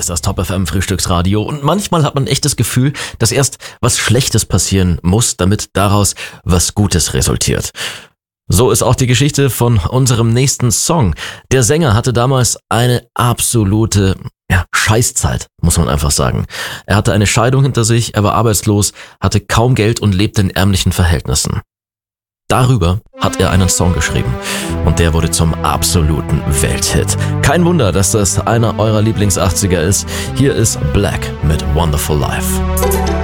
ist das Top FM Frühstücksradio und manchmal hat man echt das Gefühl, dass erst was Schlechtes passieren muss, damit daraus was Gutes resultiert. So ist auch die Geschichte von unserem nächsten Song. Der Sänger hatte damals eine absolute Scheißzeit, muss man einfach sagen. Er hatte eine Scheidung hinter sich, er war arbeitslos, hatte kaum Geld und lebte in ärmlichen Verhältnissen. Darüber hat er einen Song geschrieben und der wurde zum absoluten Welthit. Kein Wunder, dass das einer eurer Lieblings-80er ist. Hier ist Black mit Wonderful Life.